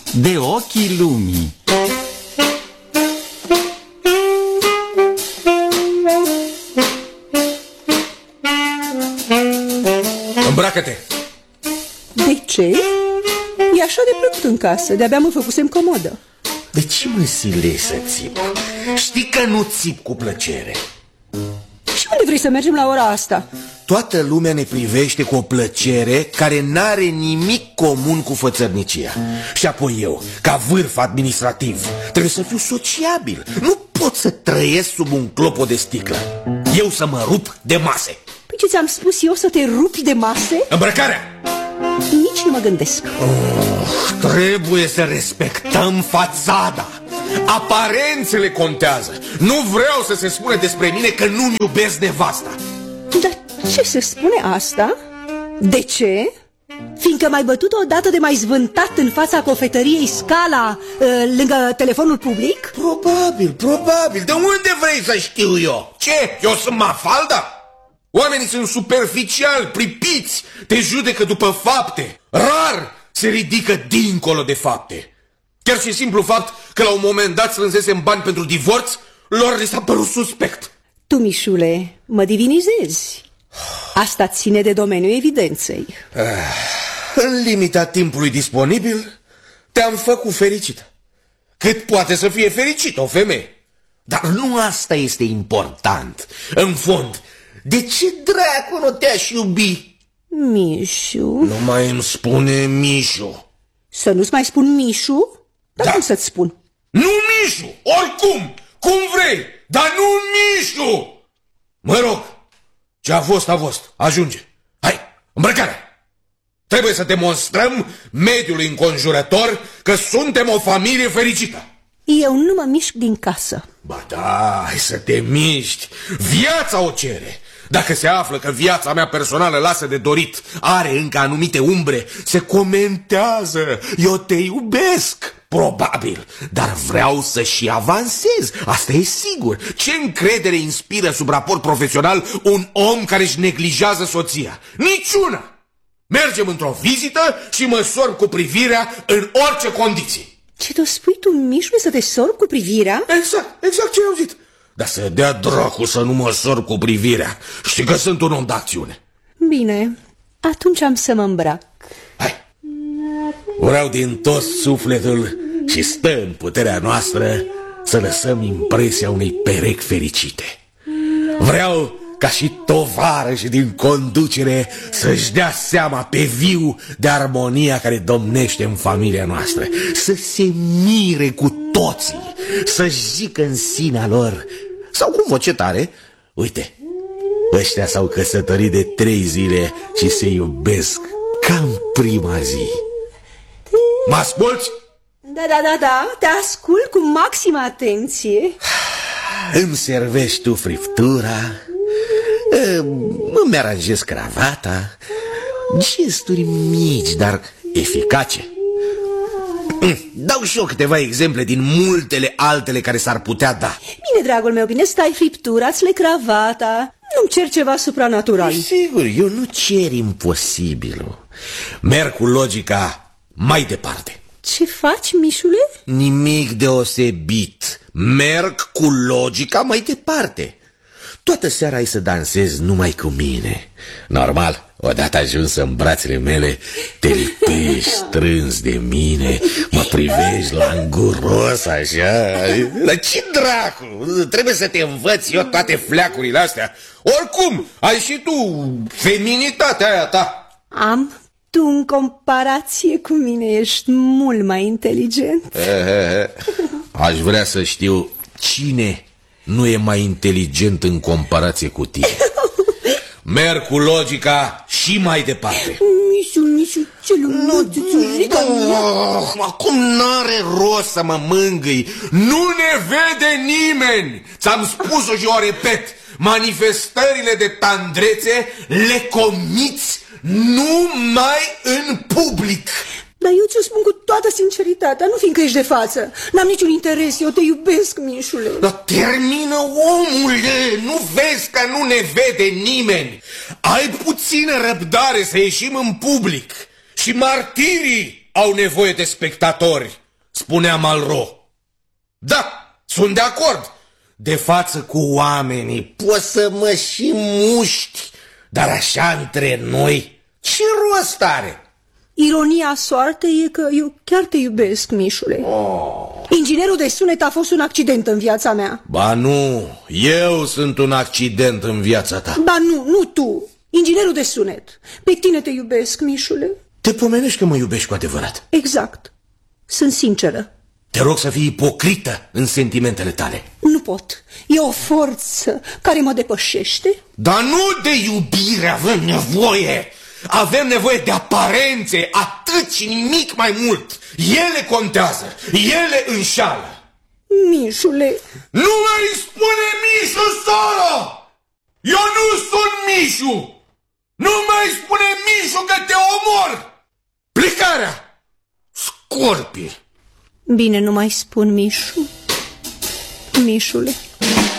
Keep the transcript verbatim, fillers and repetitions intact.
de ochii lumii. Îmbracă-te! De ce? E așa de plăcut în casă, de-abia mă făcusem comodă. De ce mă silei să țip? Știi că nu țip cu plăcere. Și unde vrei să mergem la ora asta? Toată lumea ne privește cu o plăcere care n-are nimic comun cu fățărnicia. Și apoi eu, ca vârf administrativ, trebuie să fiu sociabil. Nu pot să trăiesc sub un clopot de sticlă. Eu să mă rup de mase. Păi ce ți-am spus eu, să te rupi de mase? Îmbrăcarea! Nici nu mă gândesc. Oh, trebuie să respectăm fațada. Aparențele contează. Nu vreau să se spună despre mine că nu-mi iubesc nevasta. Dar ce se spune asta? De ce? Fiindcă m-ai bătut odată de mai zvântat în fața cofetăriei Scala, lângă telefonul public? Probabil, probabil. De unde vrei să știu eu? Ce? Eu sunt Mafalda? Oamenii sunt superficiali, pripiți, te judecă după fapte. Rar se ridică dincolo de fapte. Chiar și simplu fapt că la un moment dat strânsesem bani pentru divorț, lor li s-a părut suspect. Tu, Mișule, mă divinizezi. Asta ține de domeniul evidenței. În limita timpului disponibil, te-am făcut fericită. Cât poate să fie fericită o femeie. Dar nu asta este important. În fond, de ce dracu nu te-aș iubi? Mișu. Nu mai îmi spune Mișu. Să nu-ți mai spun Mișu? Dar da. cum să-ți spun? Nu Mișu, oricum, cum vrei, dar nu Mișu. Mă rog, ce a fost, a fost, ajunge. Hai, îmbrăcarea. Trebuie să demonstrăm mediului înconjurător că suntem o familie fericită. Eu nu mă mișc din casă. Ba da, hai să te miști. Viața o cere. Dacă se află că viața mea personală lasă de dorit, are încă anumite umbre, se comentează. Eu te iubesc, probabil, dar vreau să și avansez, asta e sigur. Ce încredere inspiră sub raport profesional un om care își neglijează soția? Niciuna! Mergem într-o vizită și mă sorb cu privirea în orice condiții. Ce te spui tu, Mișule, să te sorbi cu privirea? Exact, exact ce ai auzit. Dar să dea dracu să nu mă sorb cu privirea. Știi că sunt un om de acțiune. Bine, atunci am să mă îmbrac. Hai. Vreau din tot sufletul și stă în puterea noastră să lăsăm impresia unei perechi fericite. Vreau ca și tovarășii din conducere să-și dea seama pe viu de armonia care domnește în familia noastră. Să se mire cu toții, să-și zică în sinea lor, sau cu voce tare, uite, ăștia s-au căsătorit de trei zile și se iubesc ca în prima zi. Mă asculți? Da, da, da, da, te ascult cu maximă atenție. Îmi servești tu friptura, îmi aranjez cravata, gesturi mici, dar eficace. Dau și eu câteva exemple din multele altele care s-ar putea da. Bine, dragul meu, bine, stai friptura, îți le cravata. Nu-mi cer ceva supranatural. Sigur, eu nu cer imposibilul. Merg cu logica mai departe. Ce faci, Mișule? Nimic deosebit. Merg cu logica mai departe. Toată seara ai să dansezi numai cu mine. Normal, odată ajuns în brațele mele, te lipești strâns de mine, mă privești languros așa. Dar ce dracu? Trebuie să te învăț eu toate fleacurile astea. Oricum, ai și tu feminitatea aia ta. Am. Tu, în comparație cu mine, ești mult mai inteligent. Aș vrea să știu cine nu e mai inteligent în comparație cu tine. Merg cu logica și mai departe. Mișu, Mișu, ce lumățuțulica mea. Acum n-are rost să mă mângâi. Nu ne vede nimeni. Ți-am spus-o și o repet. Manifestările de tandrețe le comiți numai în public. Dar eu ți-o spun cu toată sinceritatea, nu fiindcă ești de față. N-am niciun interes, eu te iubesc, Mișule. Dar termină, omule, nu vezi că nu ne vede nimeni. Ai puțină răbdare să ieșim în public și martirii au nevoie de spectatori, spunea Malraux. Da, sunt de acord. De față cu oamenii poți să mă și muști, dar așa între noi, ce rost are? Ironia soartei e că eu chiar te iubesc, Mișule. Oh. Inginerul de sunet a fost un accident în viața mea. Ba nu, eu sunt un accident în viața ta. Ba nu, nu tu, inginerul de sunet. Pe tine te iubesc, Mișule. Te pomenești că mă iubești cu adevărat. Exact, sunt sinceră. Te rog să fii ipocrită în sentimentele tale. Nu pot, e o forță care mă depășește. Dar nu de iubire avem nevoie. Avem nevoie de aparențe, atât și nimic mai mult. Ele contează, ele înșală. Mișule... Nu mai spune Mișu, soro! Eu nu sunt Mișu! Nu mai spune Mișu că te omor! Plecarea! Scorpii! Bine, nu mai spun Mișu. Mișule...